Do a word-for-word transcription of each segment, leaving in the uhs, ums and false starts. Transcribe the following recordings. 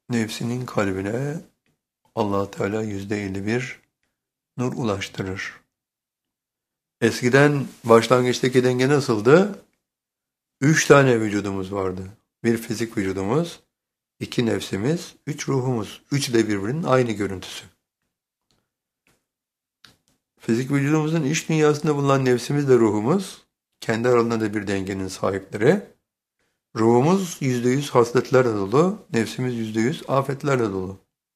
Nefsinin kalbine Allah Teala yüzde elli bir nur ulaştırır. Eskiden başlangıçtaki denge nasıldı? Üç tane vücudumuz vardı. Bir fizik vücudumuz, iki nefsimiz, üç ruhumuz. Üçü de birbirinin aynı görüntüsü. Fizik vücudumuzun iç dünyasında bulunan nefsimiz de ruhumuz, kendi aralarında da bir dengenin sahipleri. Ruhumuz yüzde yüz hasletlerle dolu, nefsimiz yüzde yüz afetlerle dolu.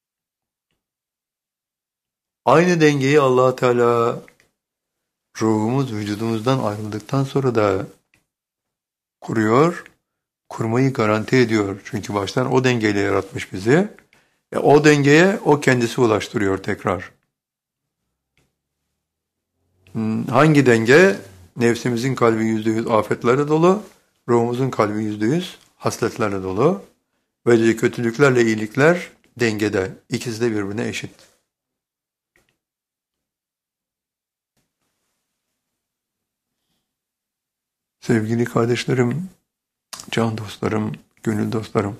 Aynı dengeyi Allah Teala ruhumuz vücudumuzdan ayrıldıktan sonra da kuruyor, kurmayı garanti ediyor. Çünkü baştan o dengeyle yaratmış bizi. E, o dengeye o kendisi ulaştırıyor tekrar. Hmm, Hangi denge? Nefsimizin kalbi yüzde yüz afetlerle dolu, ruhumuzun kalbi yüzde yüz hasletlerle dolu. Böylece kötülüklerle iyilikler dengede. İkisi de birbirine eşit. Sevgili kardeşlerim, can dostlarım, gönül dostlarım.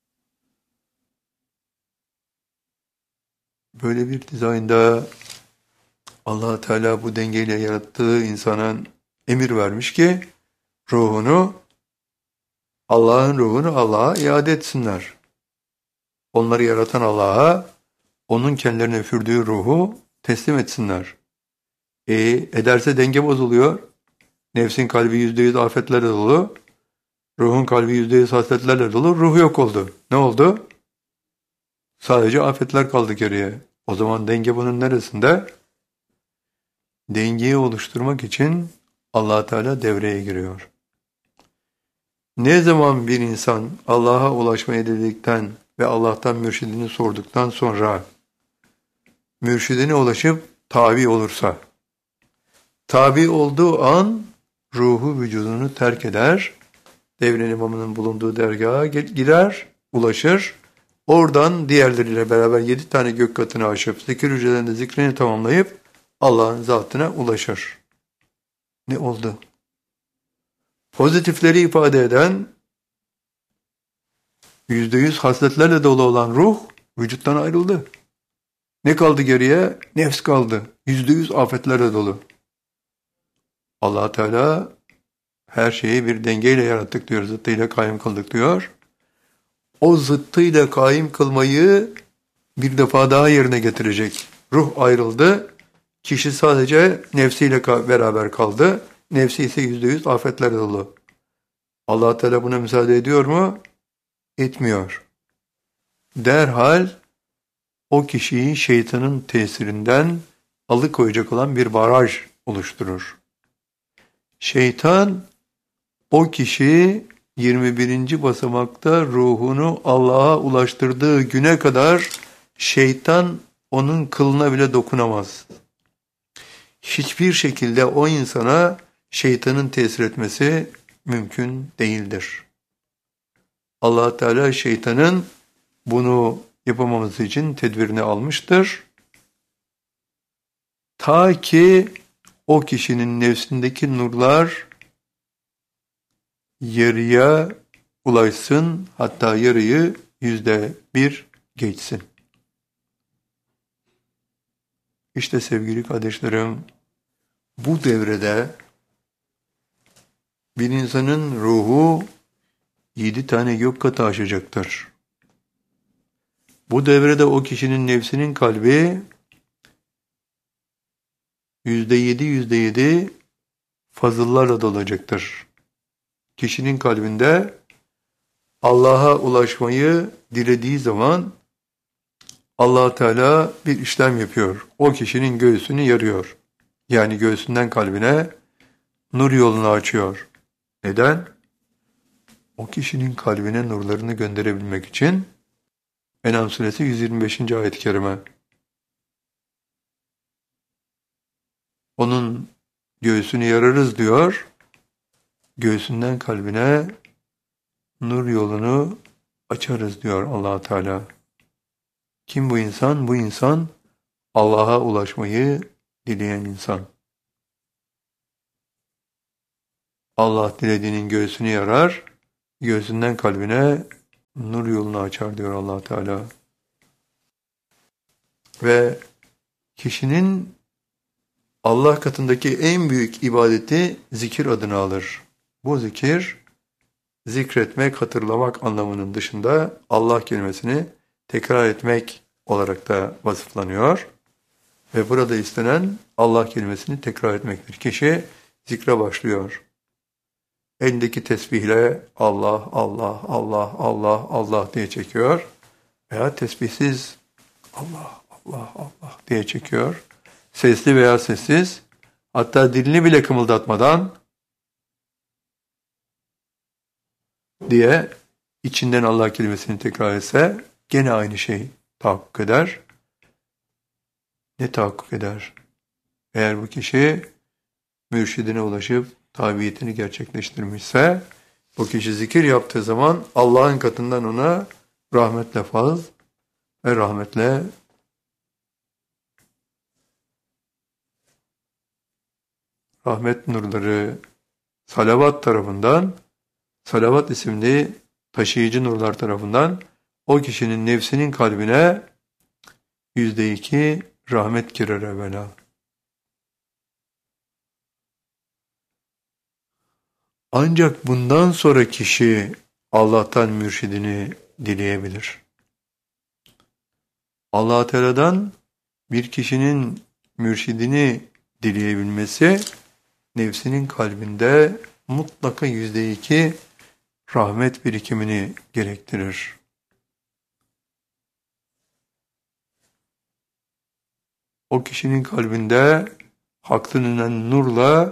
Böyle bir dizaynda Allah Teala bu dengeyle yarattığı insana emir vermiş ki ruhunu, Allah'ın ruhunu Allah'a iade etsinler. Onları yaratan Allah'a onun kendilerine üfürdüğü ruhu teslim etsinler. E, ederse denge bozuluyor. Nefsin kalbi yüzde yüz afetlerle dolu. Ruhun kalbi yüzde yüz hasletlerle dolu. Ruh yok oldu. Ne oldu? Sadece afetler kaldı geriye. O zaman denge bunun neresinde? Dengeyi oluşturmak için Allah Teala devreye giriyor. Ne zaman bir insan Allah'a ulaşmayı dedikten ve Allah'tan mürşidini sorduktan sonra mürşidine ulaşıp tabi olursa, tabi olduğu an ruhu vücudunu terk eder, devrin imamının bulunduğu dergaha gider, ulaşır, oradan diğerleriyle beraber yedi tane gök katını aşıp zikir hücrelerinde zikrini tamamlayıp Allah'ın zatına ulaşır. Ne oldu? Pozitifleri ifade eden yüzde yüz hasletlerle dolu olan ruh vücuttan ayrıldı. Ne kaldı geriye? Nefs kaldı. Yüzde yüz afetlerle dolu. Allah Teala her şeyi bir dengeyle yarattık diyor. Zıttıyla kaim kıldık diyor. O zıttıyla kaim kılmayı bir defa daha yerine getirecek. Ruh ayrıldı. Kişi sadece nefsiyle beraber kaldı. Nefsi ise yüzde yüz afetlerle dolu. Allah Teala buna müsaade ediyor mu? Etmiyor. Derhal o kişiyi şeytanın tesirinden alıkoyacak olan bir baraj oluşturur. Şeytan o kişi yirmi birinci basamakta ruhunu Allah'a ulaştırdığı güne kadar şeytan onun kılına bile dokunamaz. Hiçbir şekilde o insana şeytanın tesir etmesi mümkün değildir. Allah Teala şeytanın bunu yapamaması için tedbirini almıştır. Ta ki o kişinin nefsindeki nurlar yarıya ulaşsın, hatta yarıyı yüzde bir geçsin. İşte sevgili kardeşlerim, bu devrede bir insanın ruhu yedi tane gök katı aşacaktır. Bu devrede o kişinin nefsinin kalbi yüzde yedi, yüzde yedi fazıllarla dolacaktır. Kişinin kalbinde Allah'a ulaşmayı dilediği zaman Allah Teala bir işlem yapıyor. O kişinin göğsünü yarıyor. Yani göğsünden kalbine nur yolunu açıyor. Neden? O kişinin kalbine nurlarını gönderebilmek için. En'am suresi yüz yirmi beşinci ayet-i kerime. Onun göğsünü yararız diyor. Göğsünden kalbine nur yolunu açarız diyor Allah Teala. Kim bu insan? Bu insan Allah'a ulaşmayı dileyen insan. Allah dilediğinin göğsünü yarar, göğsünden kalbine nur yolunu açar diyor Allah Teala. Ve kişinin Allah katındaki en büyük ibadeti zikir adını alır. Bu zikir, zikretmek, hatırlamak anlamının dışında Allah kelimesini tekrar etmek olarak da vasıflanıyor. Ve burada istenen Allah kelimesini tekrar etmektir. Kişi zikre başlıyor. Elindeki tesbihle Allah, Allah, Allah, Allah, Allah diye çekiyor. Veya tesbihsiz Allah, Allah, Allah diye çekiyor. Sesli veya sessiz, hatta dilini bile kımıldatmadan diye içinden Allah kelimesini tekrar etse gene aynı şey tahakkuk eder. Ne tahakkuk eder? Eğer bu kişi mürşidine ulaşıp tabiyetini gerçekleştirmişse, bu kişi zikir yaptığı zaman Allah'ın katından ona rahmetle faz ve rahmetle rahmet nurları salavat tarafından, salavat isimli taşıyıcı nurlar tarafından o kişinin nefsinin kalbine yüzde iki rahmet girer evvela. Ancak bundan sonra kişi Allah'tan mürşidini dileyebilir. Allah Teala'dan bir kişinin mürşidini dileyebilmesi, nefsinin kalbinde mutlaka yüzde iki rahmet birikimini gerektirir. O kişinin kalbinde haktan inen nurla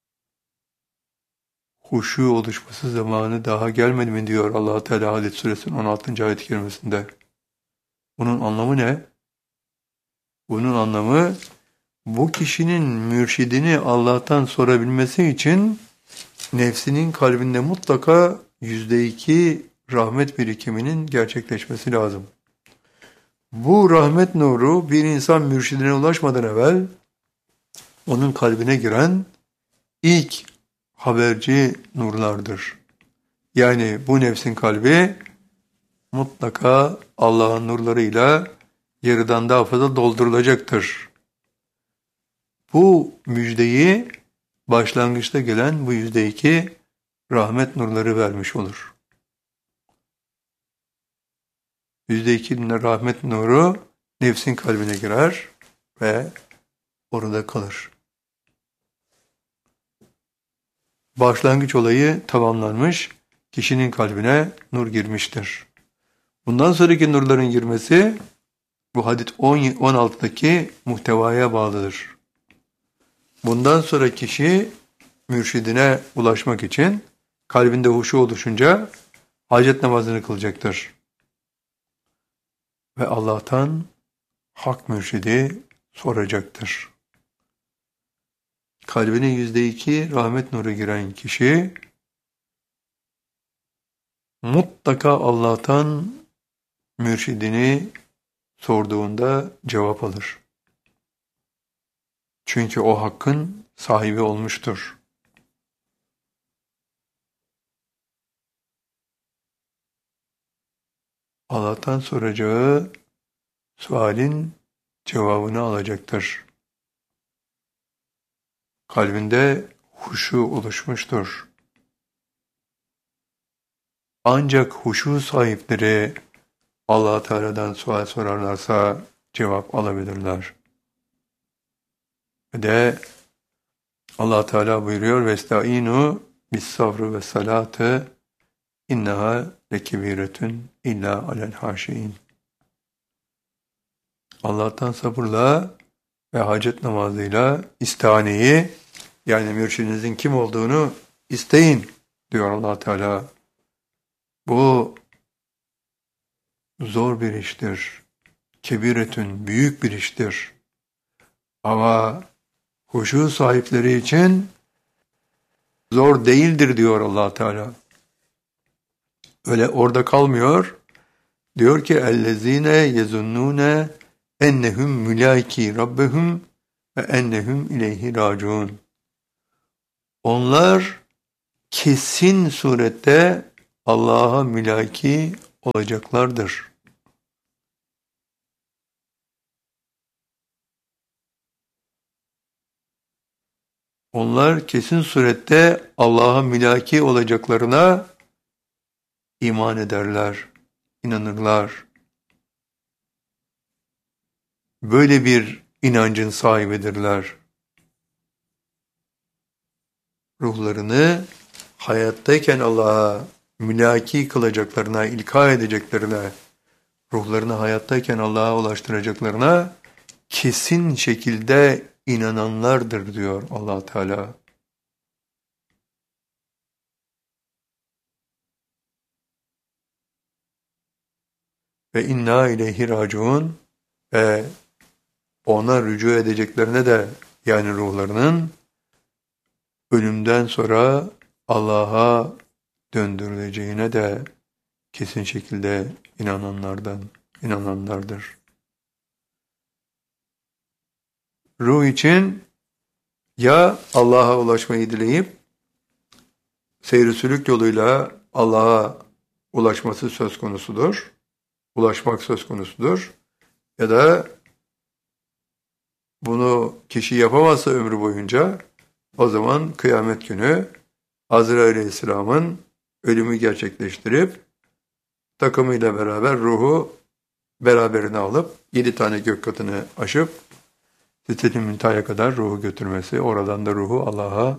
huşu oluşması zamanı daha gelmedi mi diyor Allah Teala Hadid Suresinin on altıncı ayet-i kerimesinde. Bunun anlamı ne? Bunun anlamı, bu kişinin mürşidini Allah'tan sorabilmesi için nefsinin kalbinde mutlaka yüzde iki rahmet birikiminin gerçekleşmesi lazım. Bu rahmet nuru bir insan mürşidine ulaşmadan evvel onun kalbine giren ilk haberci nurlardır. Yani bu nefsin kalbi mutlaka Allah'ın nurlarıyla yarıdan daha fazla doldurulacaktır. Bu müjdeyi başlangıçta gelen bu yüzde iki rahmet nurları vermiş olur. Yüzde iki rahmet nuru nefsin kalbine girer ve orada kalır. Başlangıç olayı tamamlanmış, kişinin kalbine nur girmiştir. Bundan sonraki nurların girmesi bu Hadid on altıdaki muhtevaya bağlıdır. Bundan sonra kişi mürşidine ulaşmak için kalbinde huşu oluşunca hacet namazını kılacaktır. Ve Allah'tan hak mürşidi soracaktır. Kalbine yüzde iki rahmet nuru giren kişi mutlaka Allah'tan mürşidini sorduğunda cevap alır. Çünkü o hakkın sahibi olmuştur. Allah'tan soracağı sualin cevabını alacaktır. Kalbinde huşu oluşmuştur. Ancak huşu sahipleri Allah Teala'dan sual sorarlarsa cevap alabilirler. Ve de Allah Teala buyuruyor: "Vestaînû bis-sabrı ve salâtı inneha lekebiretun illa alel haşiin." Allah'tan sabırla ve hacet namazıyla istihaneyi, yani mürşidinizin kim olduğunu isteyin diyor Allah Teala. Bu zor bir iştir. Kebiretün, büyük bir iştir. Ama huşu sahipleri için zor değildir diyor Allah Teala. Öyle orada kalmıyor. Diyor ki: "Ellezine yezunnune ennehum mülâiki rabbehum ve ennehum ileyhi raciun." Onlar kesin surette Allah'a mülaki olacaklardır. Onlar kesin surette Allah'a mülaki olacaklarına iman ederler, inanırlar. Böyle bir inancın sahibidirler. Ruhlarını hayattayken Allah'a mülaki kılacaklarına, ilka edeceklerine, ruhlarını hayattayken Allah'a ulaştıracaklarına kesin şekilde inananlardır diyor Allah Teala. Ve inna ileyhi raciun ve ona rücu edeceklerine de, yani ruhlarının ölümden sonra Allah'a döndürüleceğine de kesin şekilde inananlardan, inananlardır. Ruh için ya Allah'a ulaşmayı dileyip seyri sülük yoluyla Allah'a ulaşması söz konusudur, ulaşmak söz konusudur, ya da bunu kişi yapamazsa ömrü boyunca, o zaman kıyamet günü Azrail Aleyhisselam'ın ölümü gerçekleştirip takımıyla beraber ruhu beraberine alıp yedi tane gök katını aşıp Sidret-i Münteha'ya kadar ruhu götürmesi, oradan da ruhu Allah'a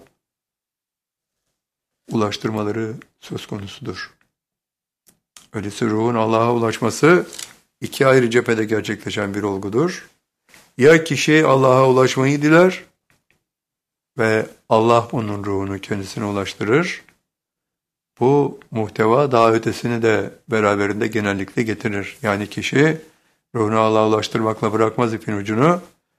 ulaştırmaları söz konusudur. Öyleyse ruhun Allah'a ulaşması iki ayrı cephede gerçekleşen bir olgudur. Ya kişi Allah'a ulaşmayı diler ve Allah onun ruhunu kendisine ulaştırır. Bu muhteva daha ötesini de beraberinde genellikle getirir. Yani kişi ruhunu Allah'a ulaştırmakla bırakmaz ipin ucunu.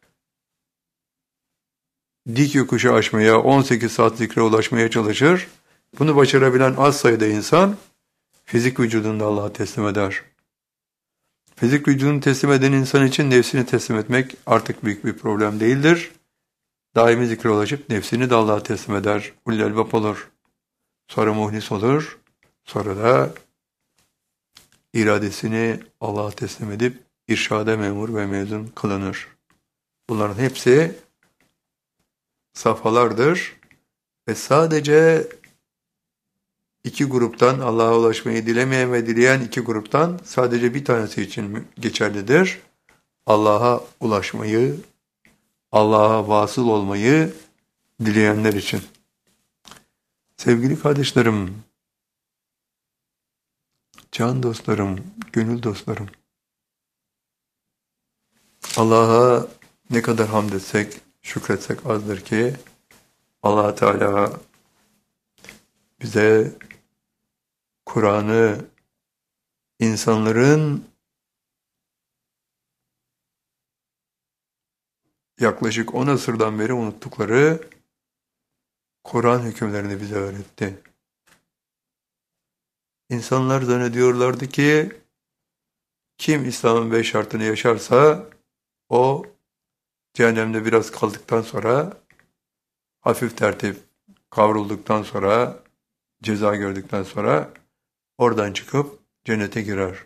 Dik yokuşu aşmaya, on sekiz saat zikre ulaşmaya çalışır. Bunu başarabilen az sayıda insan fizik vücudunu da Allah'a teslim eder. Fizik vücudunu teslim eden insan için nefsini teslim etmek artık büyük bir problem değildir. Daimi zikre ulaşıp nefsini de Allah'a teslim eder. Ulul elbap olur. Sonra muhlis olur. Sonra da iradesini Allah'a teslim edip irşade memur ve mezun kılınır. Bunların hepsi safhalardır ve sadece iki gruptan, Allah'a ulaşmayı dilemeyen ve dileyen iki gruptan sadece bir tanesi için geçerlidir. Allah'a ulaşmayı, Allah'a vasıl olmayı dileyenler için. Sevgili kardeşlerim, can dostlarım, gönül dostlarım, Allah'a ne kadar hamd etsek, şükretsek azdır ki Allah Teala bize Kur'an'ı insanların yaklaşık on asırdan beri unuttukları Kur'an hükümlerini bize öğretti. İnsanlar zannediyorlardı ki kim İslam'ın beş şartını yaşarsa o cehennemde biraz kaldıktan sonra, hafif tertip kavrulduktan sonra, ceza gördükten sonra oradan çıkıp cennete girer.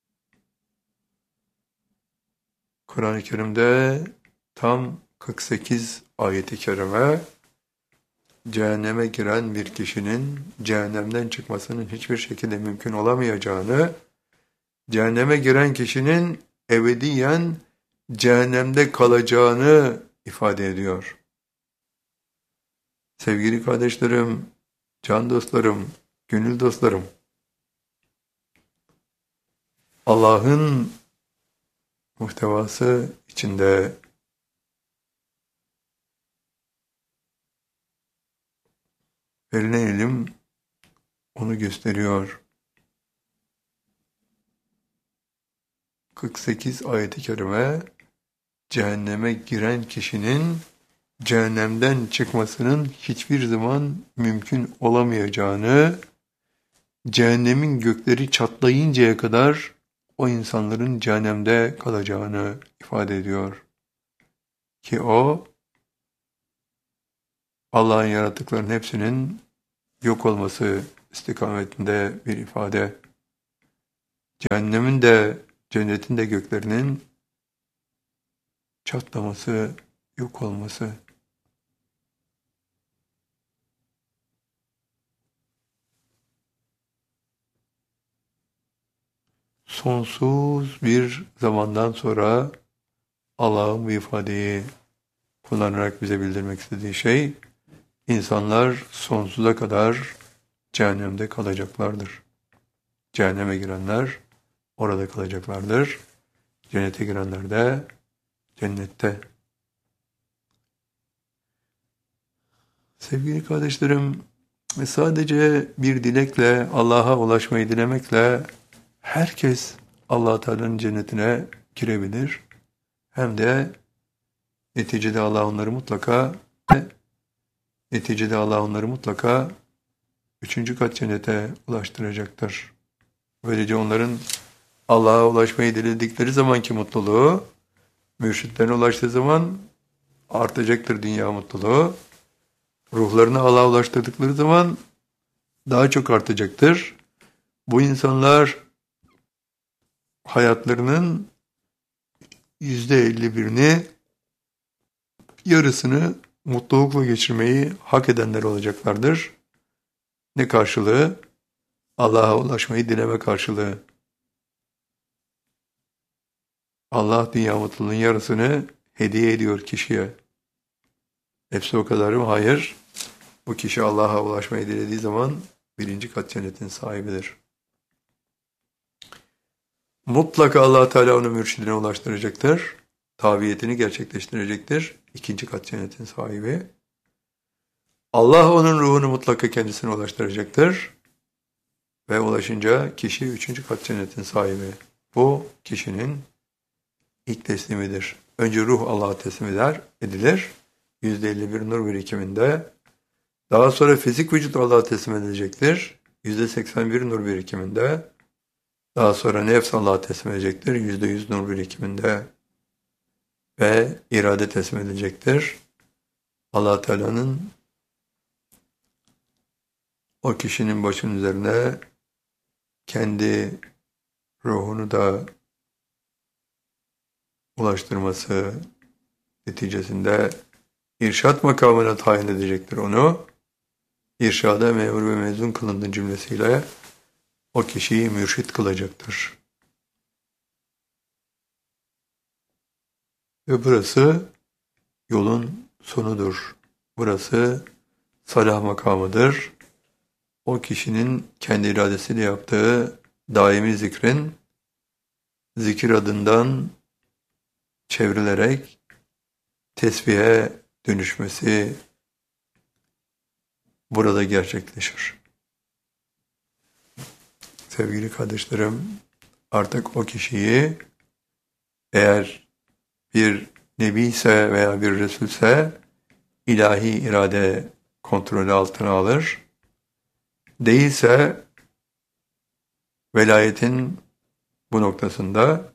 Kur'an-ı Kerim'de tam kırk sekiz ayet-i kerime cehenneme giren bir kişinin cehennemden çıkmasının hiçbir şekilde mümkün olamayacağını, cehenneme giren kişinin ebediyen cehennemde kalacağını ifade ediyor. Sevgili kardeşlerim, can dostlarım, gönül dostlarım, Allah'ın muhtevası içinde verilen ilim onu gösteriyor. kırk sekiz ayet-i kerime cehenneme giren kişinin cehennemden çıkmasının hiçbir zaman mümkün olamayacağını, cehennemin gökleri çatlayıncaya kadar o insanların cehennemde kalacağını ifade ediyor. Ki o, Allah'ın yarattıklarının hepsinin yok olması istikametinde bir ifade. cehennemin de cennetin de göklerinin çatlaması, yok olması. Sonsuz bir zamandan sonra Allah'ın bu ifadeyi kullanarak bize bildirmek istediği şey, insanlar sonsuza kadar cehennemde kalacaklardır. Cehenneme girenler orada kalacaklardır. Cennete girenler de cennette. Sevgili kardeşlerim, sadece bir dilekle, Allah'a ulaşmayı dilemekle herkes Allah Teala'nın cennetine girebilir. Hem de neticede Allah onları mutlaka neticede Allah onları mutlaka üçüncü kat cennete ulaştıracaktır. Böylece onların Allah'a ulaşmayı diledikleri zamanki mutluluğu, mürşitlerine ulaştığı zaman artacaktır dünya mutluluğu. Ruhlarını Allah'a ulaştırdıkları zaman daha çok artacaktır. Bu insanlar hayatlarının yüzde elli birini, yarısını mutlulukla geçirmeyi hak edenler olacaklardır. Ne karşılığı? Allah'a ulaşmayı dileme karşılığı. Allah dünya mutluluğunun yarısını hediye ediyor kişiye. Hepsi o kadar mı? Hayır. Bu kişi Allah'a ulaşmayı dilediği zaman birinci kat cennetin sahibidir. Mutlaka Allah Teala onu mürşidine ulaştıracaktır. Tabiyetini gerçekleştirecektir. İkinci kat cennetin sahibi. Allah onun ruhunu mutlaka kendisine ulaştıracaktır. Ve ulaşınca kişi üçüncü kat cennetin sahibi. Bu kişinin ilk teslimidir. Önce ruh Allah'a teslim eder, edilir. yüzde elli bir nur birikiminde. Daha sonra fizik vücut Allah'a teslim edilecektir. yüzde seksen bir nur birikiminde. Daha sonra nefs Allah'a teslim edecektir. yüzde yüz nur birikiminde. Ve irade teslim edilecektir. Allah Teala'nın o kişinin başının üzerine kendi ruhunu da ulaştırması neticesinde irşat makamına tayin edecektir onu. İrşada memur ve mezun kılındığı cümlesiyle o kişiyi mürşit kılacaktır. Ve burası yolun sonudur. Burası salah makamıdır. O kişinin kendi iradesiyle yaptığı daimi zikrin zikir adından çevrilerek tesbihe dönüşmesi burada gerçekleşir. Sevgili kardeşlerim, artık o kişiyi eğer bir nebi ise veya bir resulse ilahi irade kontrolü altına alır. Değilse velayetin bu noktasında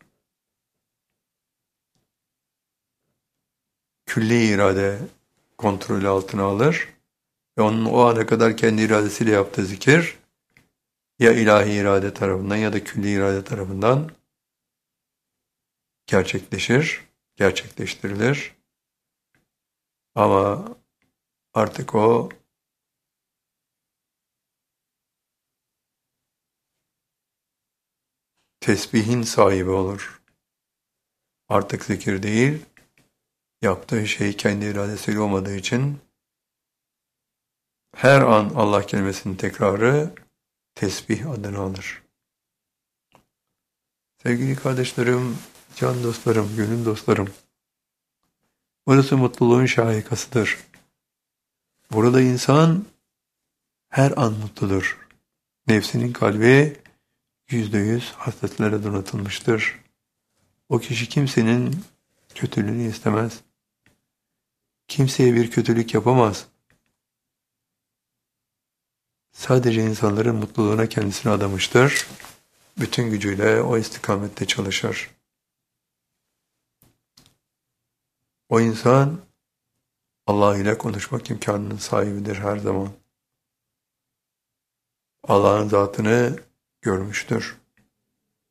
külli irade kontrolü altına alır ve onun o ana kadar kendi iradesiyle yaptığı zikir ya ilahi irade tarafından ya da külli irade tarafından gerçekleşir, gerçekleştirilir. Ama artık o tesbihin sahibi olur. Artık zikir değil, yaptığı şey kendi iradesiyle olmadığı için her an Allah kelimesinin tekrarı tesbih adını alır. Sevgili kardeşlerim, can dostlarım, gönül dostlarım, burası mutluluğun şahikasıdır. Burada insan her an mutludur. Nefsinin kalbi yüzde yüz hasretlere donatılmıştır. O kişi kimsenin kötülüğünü istemez. Kimseye bir kötülük yapamaz. Sadece insanların mutluluğuna kendisini adamıştır. Bütün gücüyle o istikamette çalışır. O insan Allah ile konuşmak imkanının sahibidir her zaman. Allah'ın zatını görmüştür.